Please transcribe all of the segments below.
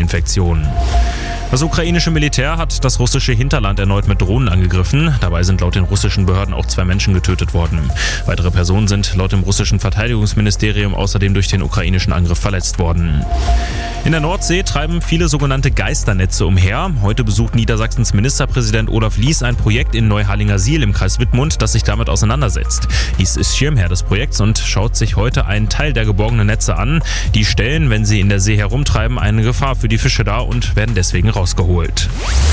Infektionen. Das ukrainische Militär hat das russische Hinterland erneut mit Drohnen angegriffen. Dabei sind laut den russischen Behörden auch 2 Menschen getötet worden. Weitere Personen sind laut dem russischen Verteidigungsministerium außerdem durch den ukrainischen Angriff verletzt worden. In der Nordsee treiben viele sogenannte Geisternetze umher. Heute besucht Niedersachsens Ministerpräsident Olaf Lies ein Projekt in Neuharlingersiel im Kreis Wittmund, das sich damit auseinandersetzt. Lies ist Schirmherr des Projekts und schaut sich heute einen Teil der geborgenen Netze an. Die stellen, wenn sie in der See herumtreiben, eine Gefahr für die Fische dar und werden deswegen rausgeholt.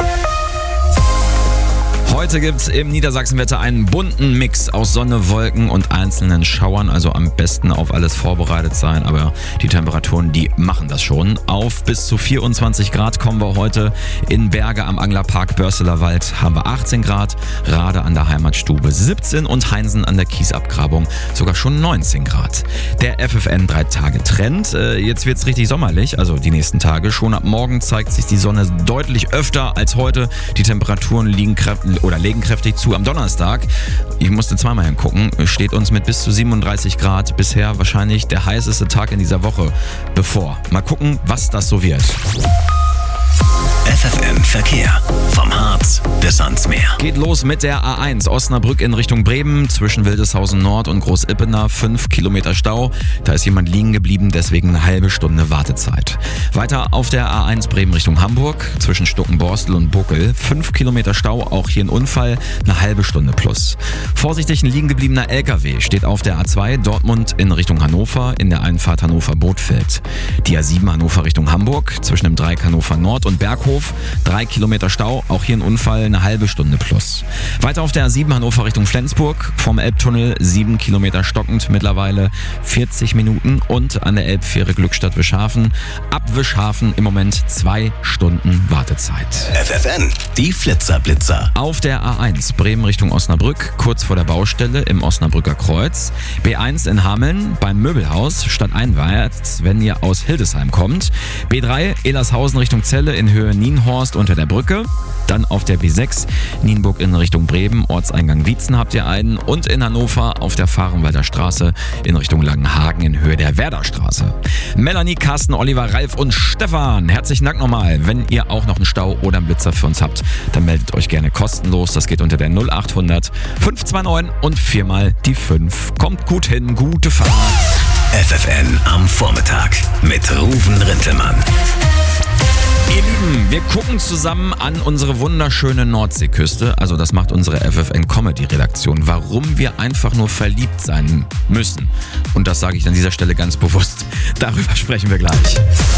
Heute gibt's im Niedersachsenwetter einen bunten Mix aus Sonne, Wolken und einzelnen Schauern. Also am besten auf alles vorbereitet sein. Aber die Temperaturen, die machen das schon. Auf bis zu 24 Grad kommen wir heute. In Berge am Anglerpark Börseler Wald haben wir 18 Grad. Rade an der Heimatstube 17 und Heinsen an der Kiesabgrabung sogar schon 19 Grad. Der FFN 3-Tage-Trend. Jetzt wird's richtig sommerlich, also die nächsten Tage. Schon ab morgen zeigt sich die Sonne deutlich öfter als heute. Die Temperaturen legen kräftig zu. Am Donnerstag, ich musste zweimal hingucken, steht uns mit bis zu 37 Grad bisher wahrscheinlich der heißeste Tag in dieser Woche bevor. Mal gucken, was das so wird. FFN Verkehr. Vom Harz bis ans Meer. Geht los mit der A1 Osnabrück in Richtung Bremen zwischen Wildeshausen Nord und Groß-Ippener. 5 Kilometer Stau. Da ist jemand liegen geblieben, deswegen eine halbe Stunde Wartezeit. Weiter auf der A1 Bremen Richtung Hamburg zwischen Stuckenborstel und Buckel. 5 Kilometer Stau, auch hier ein Unfall, eine halbe Stunde plus. Vorsichtig ein liegen gebliebener LKW steht auf der A2 Dortmund in Richtung Hannover in der Einfahrt Hannover-Bothfeld. Die A7 Hannover Richtung Hamburg zwischen dem Dreieck Hannover Nord und Berghof. 3 Kilometer Stau, auch hier ein Unfall, eine halbe Stunde plus. Weiter auf der A7 Hannover Richtung Flensburg, vom Elbtunnel 7 Kilometer stockend, mittlerweile 40 Minuten und an der Elbfähre Glückstadt-Wischhafen. Ab Wischhafen im Moment 2 Stunden Wartezeit. FFN, die Flitzer-Blitzer. Auf der A1 Bremen Richtung Osnabrück, kurz vor der Baustelle im Osnabrücker Kreuz. B1 in Hameln beim Möbelhaus stadteinwärts, wenn ihr aus Hildesheim kommt. B3 Elershausen Richtung Celle in Höhe Nienhorst unter der Brücke. Dann auf der B6 Nienburg in Richtung Bremen, Ortseingang Wietzen habt ihr einen. Und in Hannover auf der Fahrenwalder Straße in Richtung Langenhagen in Höhe der Werderstraße. Melanie, Carsten, Oliver, Ralf und Stefan, herzlichen Dank nochmal. Wenn ihr auch noch einen Stau oder einen Blitzer für uns habt, dann meldet euch gerne kostenlos. Das geht unter der 0800 529 und 4 mal die 5. Kommt gut hin, gute Fahrt. FFN am Vormittag mit Ruven Rintelmann. Ihr Lieben, wir gucken zusammen an unsere wunderschöne Nordseeküste. Also das macht unsere FFN-Comedy-Redaktion. Warum wir einfach nur verliebt sein müssen. Und das sage ich an dieser Stelle ganz bewusst. Darüber sprechen wir gleich.